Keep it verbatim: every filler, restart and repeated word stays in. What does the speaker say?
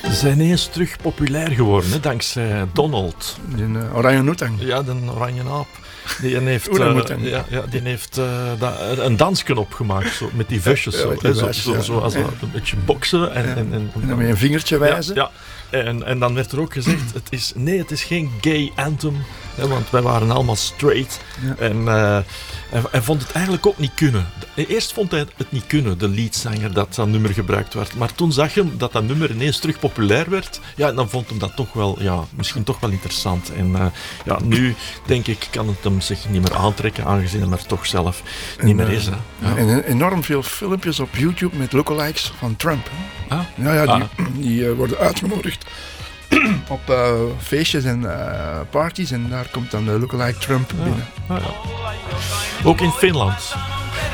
Ze zijn ineens terug populair geworden, hè, dankzij Donald. Die uh, oranje-oetang. Ja, de oranje aap. Die heeft, uh, ja, ja, die heeft uh, da, een dansje opgemaakt, zo, met die vusjes. Zo, ja, zo, zo, ja. zo als ja. een beetje boksen. En, ja. en, en, en dan met een vingertje wijzen. Ja, ja. En, en dan werd er ook gezegd, het is, nee, het is geen gay anthem. Hè, want wij waren allemaal straight. Ja. En uh, hij, hij vond het eigenlijk ook niet kunnen. Eerst vond hij het niet kunnen, de leadzanger, dat dat nummer gebruikt werd. Maar toen zag je dat dat nummer ineens terug populair werd. Ja, en dan vond hij dat toch wel, ja, misschien toch wel interessant. En uh, ja, nu denk ik, kan het hem zich niet meer aantrekken, aangezien hij er toch zelf en, niet meer is. Hè. Ja. En enorm veel filmpjes op YouTube met lookalikes van Trump. Hè. Ah? Ja, ja, die, ah. die uh, worden uitgenodigd op uh, feestjes en uh, parties en daar komt dan de lookalike Trump binnen. Ja, ah, ja. Ook in Finland.